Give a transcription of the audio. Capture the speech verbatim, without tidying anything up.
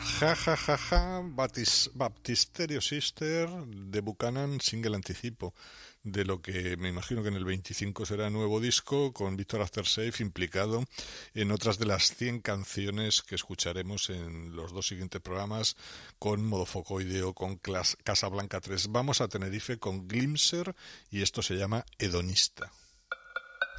Ja, ja, ja, ja, Baptis- Baptisterio Sister de Buchanan, single anticipo de lo que me imagino que en el veinticinco será nuevo disco, con Victor Aftershave implicado en otras de las cien canciones que escucharemos en los dos siguientes programas, con Modofocoideo, con Clas- Casablanca tres. Vamos a Tenerife con Glimser y esto se llama Hedonista.